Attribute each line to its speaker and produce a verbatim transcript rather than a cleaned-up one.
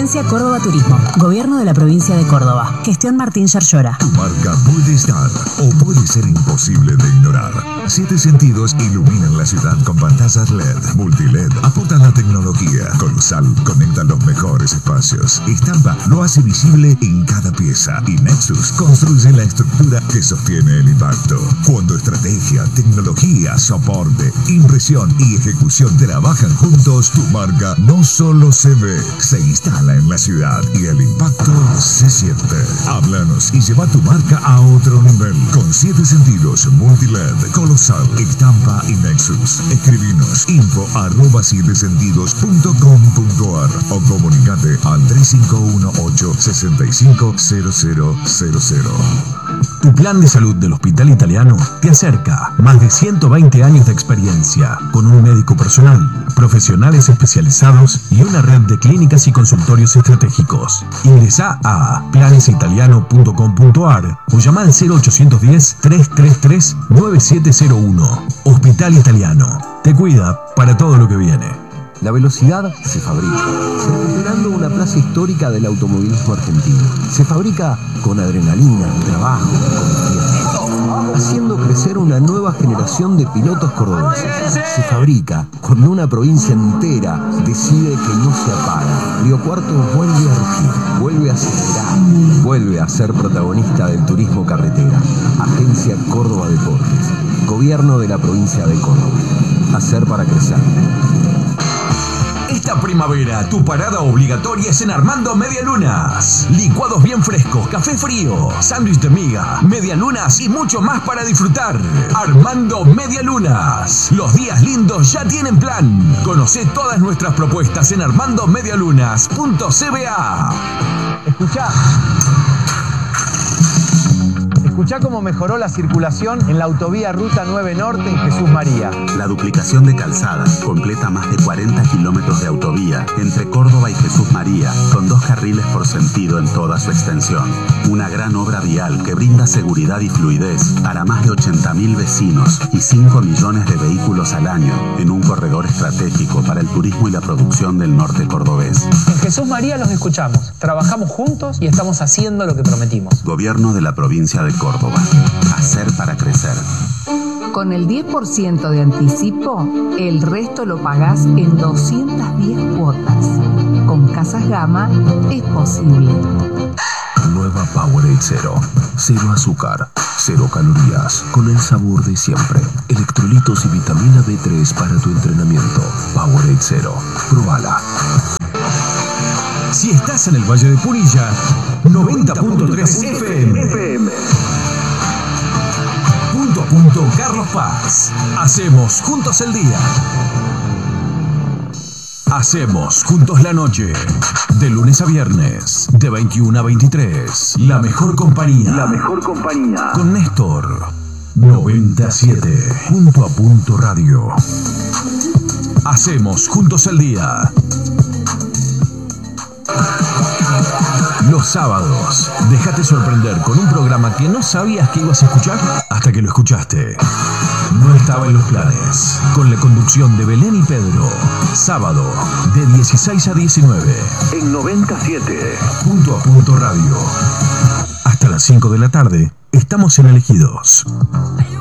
Speaker 1: Agencia Córdoba Turismo, Gobierno de la Provincia de Córdoba. Gestión Martín Yarlora.
Speaker 2: Tu marca puede estar o puede ser imposible de ignorar. Siete Sentidos iluminan la ciudad con pantallas L E D, multi-L E D, aportan la tecnología. Colosal conecta los mejores espacios. Estampa lo hace visible en cada pieza. Y Nexus construye la estructura que sostiene el impacto. Cuando estrategia, tecnología, soporte, impresión y ejecución trabajan juntos, tu marca no solo se ve, se instala en la ciudad y el impacto se siente. Háblanos y lleva tu marca a otro nivel. Con Siete Sentidos, multi-L E D, Colosal, Estampa y Nexus. Escribinos info arroba siete sentidos punto com punto ar o comunicate al tres cinco uno ocho, seis cinco cero cero cero cero.
Speaker 3: Tu plan de salud del Hospital Italiano te acerca más de ciento veinte años de experiencia, con un médico personal, profesionales especializados y una red de clínicas y consultorios estratégicos. Ingresá a planes italiano punto com punto ar o llama al cero ochocientos diez, trescientos treinta y tres, noventa y siete cero uno. Hospital Italiano. Te cuida para todo lo que viene.
Speaker 4: La velocidad se fabrica, recuperando una plaza histórica del automovilismo argentino. Se fabrica con adrenalina, trabajo, confianza, haciendo crecer una nueva generación de pilotos cordobeses. Se fabrica cuando una provincia entera decide que no se apaga. Río Cuarto vuelve a rugir, vuelve a acelerar, vuelve a ser protagonista del turismo carretera. Agencia Córdoba Deportes, Gobierno de la Provincia de Córdoba. Hacer para crecer.
Speaker 3: Esta primavera, tu parada obligatoria es en Armando Medialunas. Licuados bien frescos, café frío, sándwich de miga, medialunas y mucho más para disfrutar. Armando Medialunas. Los días lindos ya tienen plan. Conoce todas nuestras propuestas en armando medialunas punto c b a.
Speaker 5: Escuchá. Escuchá cómo mejoró la circulación en la autovía Ruta nueve Norte en Jesús María.
Speaker 6: La duplicación de calzada completa más de cuarenta kilómetros de autovía entre Córdoba y Jesús María, con dos carriles por sentido en toda su extensión. Una gran obra vial que brinda seguridad y fluidez para más de ochenta mil vecinos y cinco millones de vehículos al año en un corredor estratégico para el turismo y la producción del norte cordobés.
Speaker 7: En Jesús María los escuchamos, trabajamos juntos y estamos haciendo lo que prometimos.
Speaker 6: Gobierno de la provincia de Córdoba. Hacer para crecer.
Speaker 8: Con el diez por ciento de anticipo, el resto lo pagás en doscientas diez cuotas. Con Casas Gama es posible.
Speaker 3: Nueva Powerade Cero. Cero azúcar, cero calorías, con el sabor de siempre. Electrolitos y vitamina B tres para tu entrenamiento. Powerade Cero. Probala. Si estás en el Valle de Punilla, noventa punto tres F M. Punto a punto Carlos Paz. Hacemos juntos el día. Hacemos juntos la noche. De lunes a viernes, de veintiuno a veintitrés. La mejor compañía.
Speaker 9: La mejor compañía.
Speaker 3: Con Néstor. noventa y siete. Punto a punto radio. Hacemos juntos el día. Los sábados, déjate sorprender con un programa que no sabías que ibas a escuchar hasta que lo escuchaste. No estaba en los planes. Con la conducción de Belén y Pedro. Sábado, de dieciséis a diecinueve.
Speaker 9: En noventa y siete.
Speaker 3: Punto a punto radio. Hasta las cinco de la tarde, estamos en Elegidos.